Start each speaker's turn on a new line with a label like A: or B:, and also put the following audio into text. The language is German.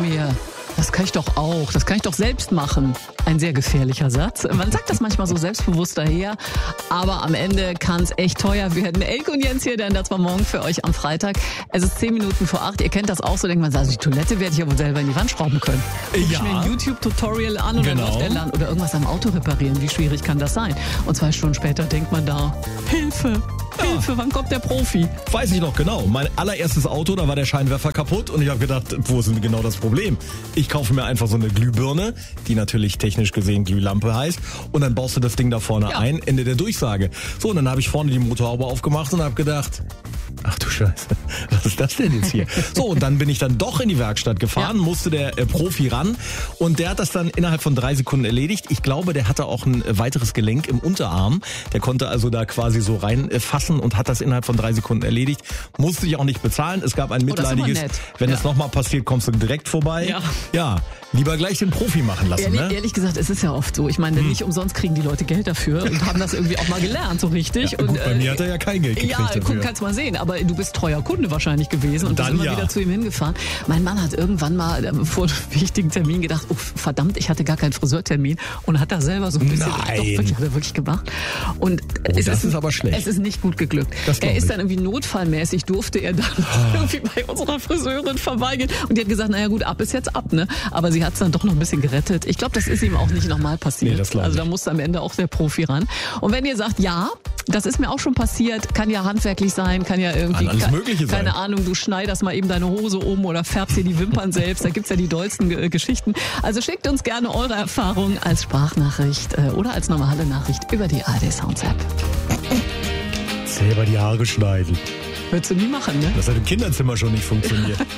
A: mir, das kann ich doch auch, das kann ich doch selbst machen. Ein sehr gefährlicher Satz. Man sagt das manchmal so selbstbewusst daher, aber am Ende kann es echt teuer werden. Elke und Jens hier, denn das war morgen für euch am Freitag. Es ist 10 Minuten vor 8. Ihr kennt das auch so, denkt man, also die Toilette werde ich ja wohl selber in die Wand schrauben können. Guck ich mir ein YouTube-Tutorial an und dann läuft der Land oder irgendwas am Auto reparieren. Wie schwierig kann das sein? Und 2 Stunden später denkt man da, Hilfe! Hilfe, wann kommt der Profi?
B: Weiß ich noch genau. Mein allererstes Auto, da war der Scheinwerfer kaputt und ich habe gedacht, wo ist denn genau das Problem? Ich kaufe mir einfach so eine Glühbirne, die natürlich technisch gesehen Glühlampe heißt, und dann baust du das Ding da vorne ein, Ende der Durchsage. So, und dann habe ich vorne die Motorhaube aufgemacht und habe gedacht, ach du Scheiße, was ist das denn jetzt hier? So, und dann bin ich dann doch in die Werkstatt gefahren, musste der Profi ran und der hat das dann innerhalb von 3 Sekunden erledigt. Ich glaube, der hatte auch ein weiteres Gelenk im Unterarm. Der konnte also da quasi so reinfassen und hat das innerhalb von 3 Sekunden erledigt. Musste ich auch nicht bezahlen. Es gab ein mitleidiges, wenn das nochmal passiert, kommst du direkt vorbei. Ja, lieber gleich den Profi machen lassen.
A: Ehrlich gesagt, es ist ja oft so. Ich meine, nicht umsonst kriegen die Leute Geld dafür und haben das irgendwie auch mal gelernt, so richtig.
B: Ja, gut, bei mir hat er ja kein Geld gekriegt dafür.
A: Guck, kannst mal sehen. Aber du bist treuer Kunde wahrscheinlich gewesen und bist immer wieder zu ihm hingefahren. Mein Mann hat irgendwann mal vor einem wichtigen Termin gedacht, oh verdammt, ich hatte gar keinen Friseurtermin und hat da selber so ein bisschen, doch, hat er wirklich gemacht. Und
B: das ist aber schlecht.
A: Es ist nicht gut geglückt. Er ist dann irgendwie notfallmäßig, durfte er dann irgendwie bei unserer Friseurin vorbeigehen und die hat gesagt, naja gut, ab ist jetzt ab, ne? Aber sie hat es dann doch noch ein bisschen gerettet. Ich glaube, das ist ihm auch nicht nochmal passiert.
B: Nee, das glaube ich.
A: Also da musste am Ende auch der Profi ran. Und wenn ihr sagt, ja, das ist mir auch schon passiert, kann ja handwerklich sein, kann ja irgendwie,
B: alles Mögliche sein.
A: Keine Ahnung, du schneidest mal eben deine Hose um oder färbst dir die Wimpern selbst, da gibt's ja die dollsten Geschichten. Also schickt uns gerne eure Erfahrungen als Sprachnachricht oder als normale Nachricht über die ARD Sounds App.
B: Selber die Haare schneiden.
A: Würdest du nie machen, ne?
B: Das hat im Kinderzimmer schon nicht funktioniert.